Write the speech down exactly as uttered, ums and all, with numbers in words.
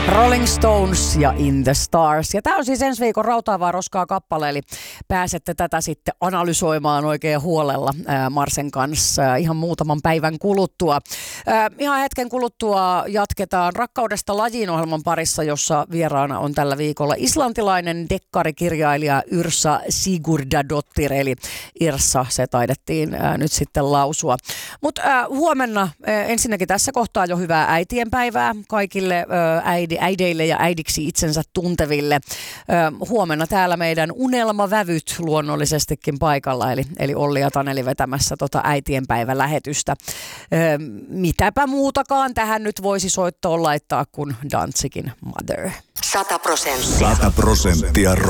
Rolling Stones ja In the Stars. Ja tämä on siis ensi viikon Rautaavaa roskaa kappale, eli pääsette tätä sitten analysoimaan oikein huolella ää, Marsen kanssa ää, ihan muutaman päivän kuluttua. Ää, ihan hetken kuluttua jatketaan Rakkaudesta lajiin -ohjelman parissa, jossa vieraana on tällä viikolla islantilainen dekkarikirjailija Yrsa Sigurdardottir, eli Irsa, se taidettiin ää, nyt sitten lausua. Mutta huomenna ää, ensinnäkin tässä kohtaa jo hyvää äitienpäivää kaikille ää, äidi, äideille ja äidiksi itsensä tunteville. Ää, huomenna täällä meidän unelmavävyt luonnollisestikin paikalla, eli, eli Olli ja Taneli vetämässä tota äitienpäivän lähetystä. Ää, mitäpä muutakaan tähän nyt voisi soittoon laittaa kuin Danzigin Mother. Sata prosenttia. Sata prosenttia